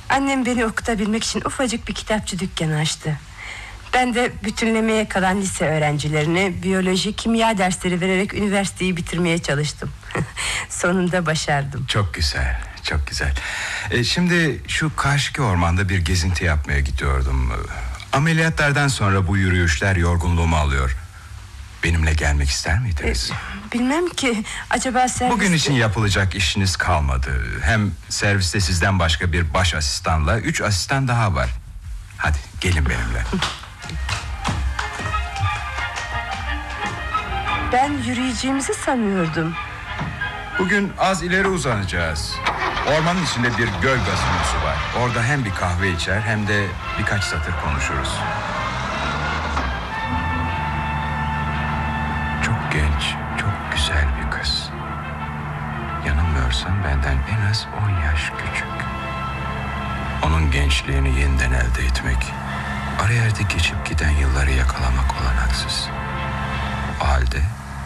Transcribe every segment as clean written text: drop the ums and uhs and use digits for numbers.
Annem beni okutabilmek için ufacık bir kitapçı dükkanı açtı. Ben de bütünlemeye kalan lise öğrencilerine biyoloji, kimya dersleri vererek üniversiteyi bitirmeye çalıştım. Sonunda başardım. Çok güzel, çok güzel. Şimdi şu karşıki ormanda bir gezinti yapmaya gidiyordum. Ameliyatlardan sonra bu yürüyüşler yorgunluğumu alıyor. Benimle gelmek ister miydiniz? Bilmem ki, acaba serviste... Bugün için yapılacak işiniz kalmadı. Hem serviste sizden başka bir baş asistanla 3 asistan daha var. Hadi gelin benimle. Ben yürüyeceğimizi sanıyordum. Bugün az ileri uzanacağız. Ormanın içinde bir göl gazinosu var. Orada hem bir kahve içer hem de birkaç satır konuşuruz. Çok genç, çok güzel bir kız. Yanılmıyorsam benden en az 10 yaş küçük. Onun gençliğini yeniden elde etmek, ara yerde geçip giden yılları yakalamak olanaksız. O halde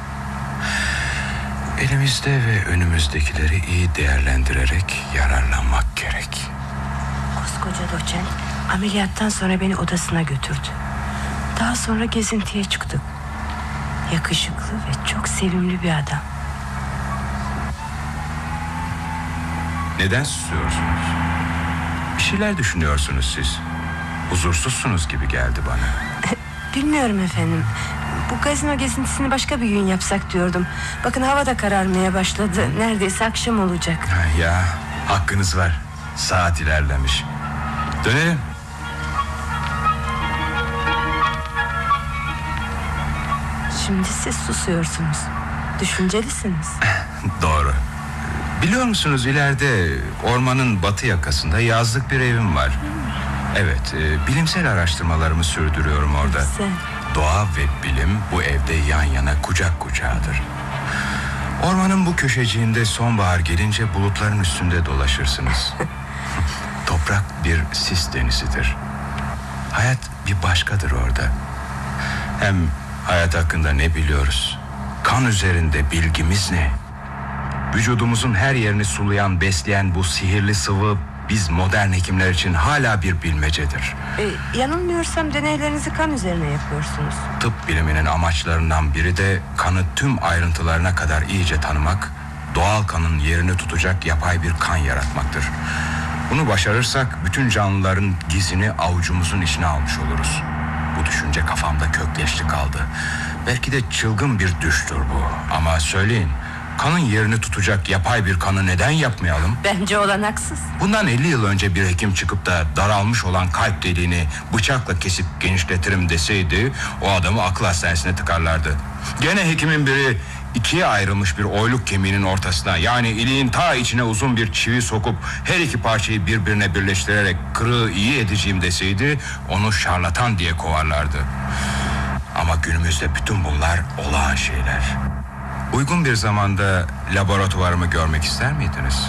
elimizde ve önümüzdekileri iyi değerlendirerek yararlanmak gerek. Koskoca doçent ameliyattan sonra beni odasına götürdü. Daha sonra gezintiye çıktık. Yakışıklı ve çok sevimli bir adam. Neden susuyorsunuz? Bir şeyler düşünüyorsunuz siz. Huzursuzsunuz gibi geldi bana. Bilmiyorum efendim. Bu gazino gezintisini başka bir gün yapsak diyordum. Bakın hava da kararmaya başladı. Neredeyse akşam olacak. Ya hakkınız var. Saat ilerlemiş. Dönelim. Şimdi siz susuyorsunuz. Düşüncelisiniz. Doğru. Biliyor musunuz, ileride ormanın batı yakasında yazlık bir evim var. Evet, bilimsel araştırmalarımı sürdürüyorum orada. Güzel. Doğa ve bilim bu evde yan yana kucak kucağıdır. Ormanın bu köşeciğinde sonbahar gelince bulutların üstünde dolaşırsınız. Toprak bir sis denizidir. Hayat bir başkadır orada. Hem hayat hakkında ne biliyoruz? Kan üzerinde bilgimiz ne? Vücudumuzun her yerini sulayan, besleyen bu sihirli sıvı biz modern hekimler için hala bir bilmecedir. Yanılmıyorsam deneylerinizi kan üzerine yapıyorsunuz. Tıp biliminin amaçlarından biri de kanı tüm ayrıntılarına kadar iyice tanımak, doğal kanın yerini tutacak yapay bir kan yaratmaktır. Bunu başarırsak bütün canlıların gizini avucumuzun içine almış oluruz. Bu düşünce kafamda kökleşti kaldı. Belki de çılgın bir düştür bu. Ama söyleyin, kanın yerini tutacak yapay bir kanı neden yapmayalım? Bence olanaksız. Bundan 50 yıl önce bir hekim çıkıp da daralmış olan kalp deliğini bıçakla kesip genişletirim deseydi, o adamı akıl hastanesine tıkarlardı. Gene hekimin biri ikiye ayrılmış bir oyluk kemiğinin ortasına, yani iliğin ta içine uzun bir çivi sokup her iki parçayı birbirine birleştirerek kırığı iyi edeceğim deseydi, onu şarlatan diye kovarlardı. Ama günümüzde bütün bunlar olağan şeyler. Uygun bir zamanda laboratuvarımı görmek ister miydiniz?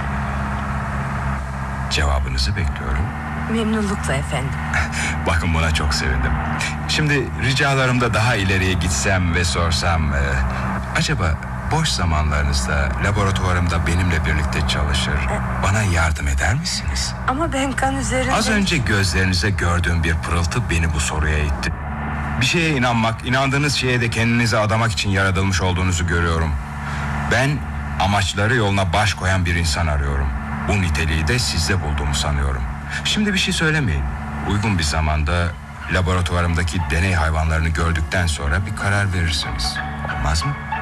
Cevabınızı bekliyorum. Memnunlukla efendim. Bakın, buna çok sevindim. Şimdi ricalarımda daha ileriye gitsem ve sorsam... acaba boş zamanlarınızda laboratuvarımda benimle birlikte çalışır, bana yardım eder misiniz? Ama ben kan üzerinde... Az önce gözlerinize gördüğüm bir pırıltı beni bu soruya itti. Bir şeye inanmak, inandığınız şeye de kendinizi adamak için yaratılmış olduğunuzu görüyorum. Ben amaçları yoluna baş koyan bir insan arıyorum. Bu niteliği de sizde bulduğumu sanıyorum. Şimdi bir şey söylemeyin. Uygun bir zamanda laboratuvarımdaki deney hayvanlarını gördükten sonra bir karar verirsiniz. Olmaz mı?